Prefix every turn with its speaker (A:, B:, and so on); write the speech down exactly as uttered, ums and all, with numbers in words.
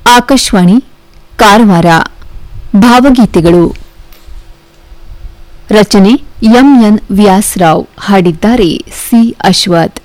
A: ಆಕಾಶವಾಣಿ ಕಾರವಾರ. ಭಾವಗೀತೆಗಳು. ರಚನೆ ಎಂಎನ್ ವ್ಯಾಸರಾವ್. ಹಾಡಿದ್ದಾರೆ ಸಿ ಅಶ್ವಥ್.